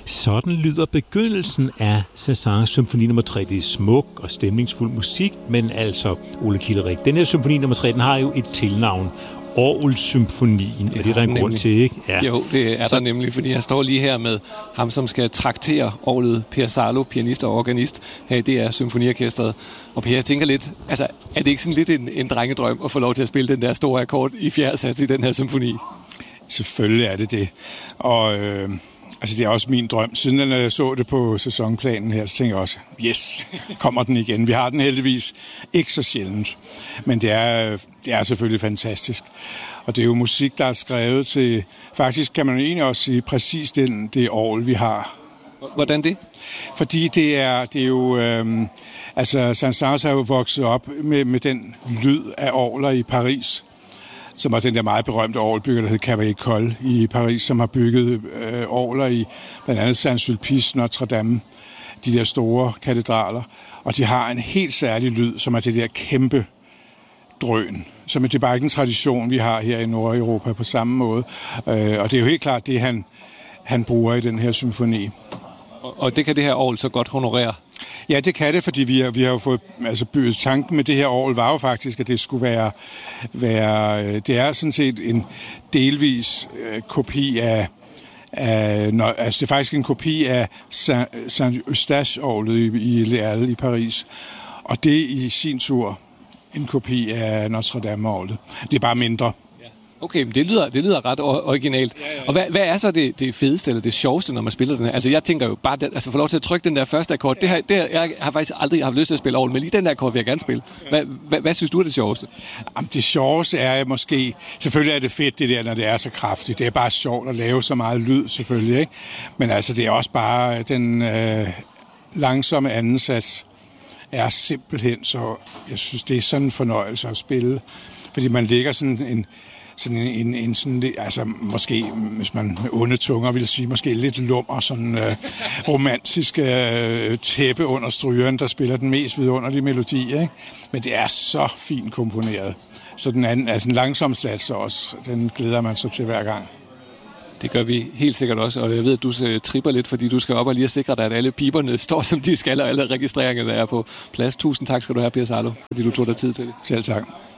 Sådan lyder begyndelsen af Saint-Saëns symfoni nummer 3. Det er smuk og stemningsfuld musik, men altså, Ole Kilderik, den her symfoni nummer 3, den har jo et tilnavn. Orgelsymfonien, er det der en grund til, ikke? Ja. Jo, det er der nemlig, fordi jeg står lige her med ham, som skal traktere orglet, Per Salo, pianist og organist her i DR Symfoniorkestret. Og Per, jeg tænker lidt, altså, er det ikke sådan lidt en drengedrøm at få lov til at spille den der store akkord i fjerde sats i den her symfoni? Selvfølgelig er det det. Og altså, det er også min drøm. Siden jeg så det på sæsonplanen her, så tænker jeg også, yes, kommer den igen. Vi har den heldigvis ikke så sjældent. Men det er selvfølgelig fantastisk. Og det er jo musik, der er skrevet til, faktisk kan man jo egentlig også sige, præcis det orgel, vi har. Hvordan det? Fordi det er jo, altså Saint-Saëns har jo vokset op med den lyd af orgler i Paris, som var den der meget berømte orgelbygger, der hed Cavaillé-Coll i Paris, som har bygget orgler i blandt andet Saint-Sulpice, Notre Dame, de der store katedraler. Og de har en helt særlig lyd, som er det der kæmpe drøn. Som det er bare ikke en tradition, vi har her i Nordeuropa på samme måde. Og det er jo helt klart det, han bruger i den her symfoni. Og det kan det her orgel så godt honorere? Ja, det kan det, fordi vi har jo fået, altså tanken med det her orgel var jo faktisk, at det skulle være det er sådan set en delvis kopi af altså det er faktisk en kopi af Saint-Eustache-orglet i Les Halles i Paris. Og det i sin tur en kopi af Notre Dame-orglet. Det er bare mindre. Okay, men det lyder ret originalt. Ja. Og hvad er så det fedeste eller det sjoveste, når man spiller den her? Altså, jeg tænker jo bare, altså få lov til at trykke den der første akkord. Ja. Jeg har faktisk aldrig haft lyst til at spille orgel, men lige den der akkord vil jeg gerne spille. Hvad synes du er det sjoveste? Jamen, det sjoveste er måske, selvfølgelig er det fedt det der, når det er så kraftigt. Det er bare sjovt at lave så meget lyd, selvfølgelig, ikke? Men altså, det er også bare den langsomme anden sats er simpelthen så, jeg synes, det er sådan en fornøjelse at spille. Fordi man ligger sådan altså måske, hvis man med onde tunger vil sige, måske lidt lummer, sådan romantisk tæppe under strygeren, der spiller den mest vidunderlige melodi, ikke? Men det er så fint komponeret. Så den anden, altså en langsom sats også, den glæder man sig til hver gang. Det gør vi helt sikkert også, og jeg ved, at du tripper lidt, fordi du skal op og lige sikre dig, at alle piberne står, som de skal, og alle registreringerne er på plads. Tusind tak skal du have, Per Salo, fordi du tog dig tid til det. Selv tak.